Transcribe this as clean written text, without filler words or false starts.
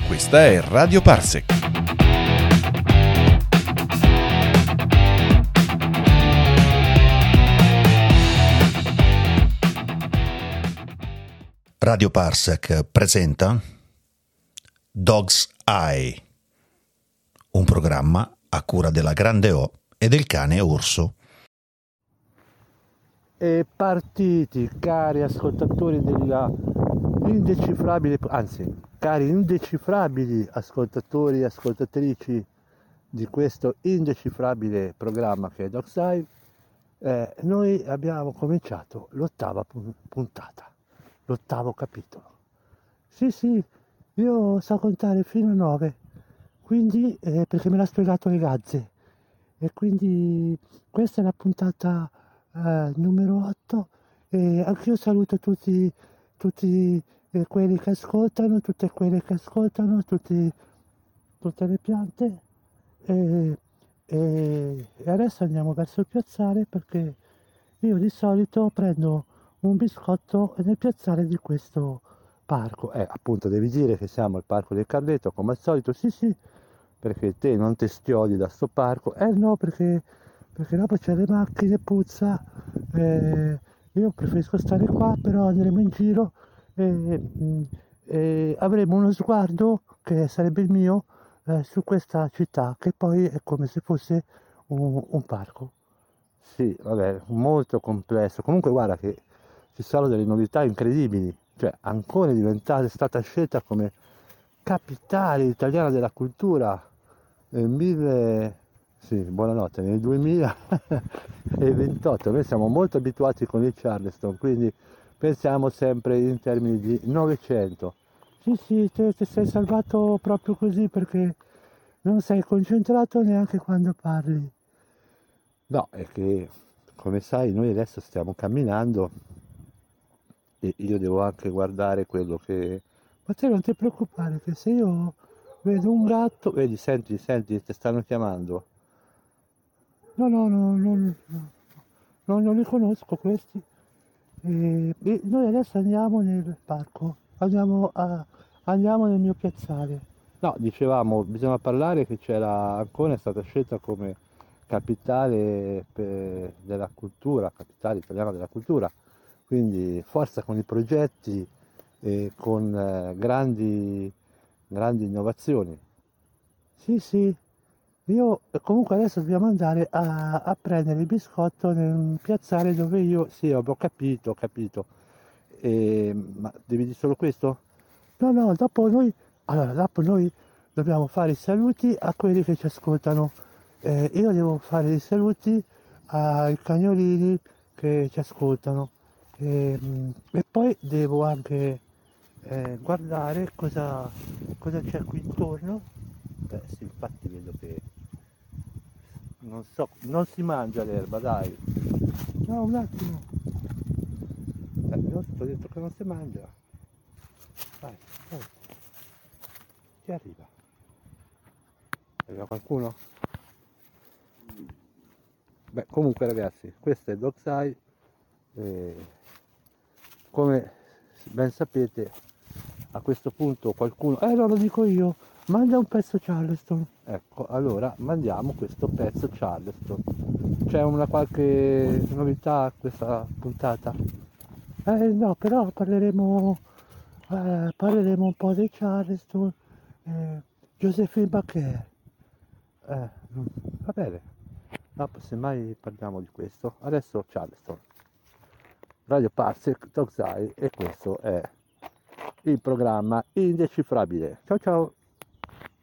Questa è Radio Parsec. Radio Parsec presenta Dog's Eye, un programma a cura della Grande O e del cane orso. E partiti, cari ascoltatori della indecifrabile, anzi, cari indecifrabili ascoltatori e ascoltatrici di questo indecifrabile programma che è Dog's Eye, noi abbiamo cominciato l'ottava puntata, l'ottavo capitolo. Sì, io so contare fino a 9, quindi perché me l'ha spiegato Legazze, e quindi questa è la puntata numero 8, e anch'io saluto tutti quelli che ascoltano, tutte quelle che ascoltano, tutte le piante, e adesso andiamo verso il piazzale, perché io di solito prendo un biscotto nel piazzale di questo parco. Appunto devi dire che siamo al Parco del Carletto come al solito. Sì, perché te non te stiodi da sto parco. No, perché dopo c'è le macchine, puzza. Io preferisco stare qua, però andremo in giro e avremo uno sguardo, che sarebbe il mio, su questa città, che poi è come se fosse un parco. Sì, vabbè, molto complesso. Comunque guarda che ci sono delle novità incredibili. Cioè, Ancona è stata scelta come capitale italiana della cultura nel 2028. Noi siamo molto abituati con il Charleston, quindi pensiamo sempre in termini di Novecento. Sì, te sei salvato proprio così, perché non sei concentrato neanche quando parli. No, è che, come sai, noi adesso stiamo camminando e io devo anche guardare quello che... Ma te non ti preoccupare, che se io vedo un gatto... Vedi, senti, ti stanno chiamando. No, non li conosco questi. E noi adesso andiamo nel parco, andiamo nel mio piazzale. No, dicevamo, bisogna parlare che Ancona è stata scelta come capitale della cultura, capitale italiana della cultura. Quindi forza con i progetti e con grandi innovazioni. Sì, io comunque adesso dobbiamo andare a prendere il biscotto nel piazzale dove io... Sì, ho capito. Ma devi dire solo questo? No, dopo noi dobbiamo fare i saluti a quelli che ci ascoltano. Io devo fare i saluti ai cagnolini che ci ascoltano. E poi devo anche guardare cosa c'è qui intorno. Sì, infatti vedo che non so, non si mangia l'erba, dai. No, un attimo. Io ti ho detto che non si mangia. Vai. Chi arriva? Arriva qualcuno? Beh, comunque ragazzi, questo è Dog's Eye. Come ben sapete, a questo punto qualcuno... no, lo dico io, manda un pezzo Charleston. Ecco, allora mandiamo questo pezzo Charleston. C'è una qualche novità a questa puntata? No, però parleremo un po' dei Charleston. Josephine Baker. Va bene. Dopo semmai parliamo di questo. Adesso Charleston. Radio Parsec, Dog's Eye, e questo è il programma indecifrabile. Ciao.